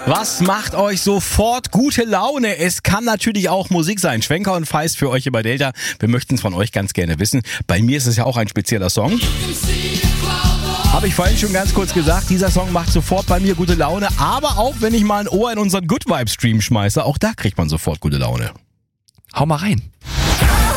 Was macht euch sofort gute Laune? Es kann natürlich auch Musik sein. Schwenker und Feist für euch hier bei Delta. Wir möchten es von euch ganz gerne wissen. Bei mir ist es ja auch ein spezieller Song. Habe ich vorhin schon ganz kurz gesagt, dieser Song macht sofort bei mir gute Laune. Aber auch wenn ich mal ein Ohr in unseren Good Vibes Stream schmeiße, auch da kriegt man sofort gute Laune. Hau mal rein.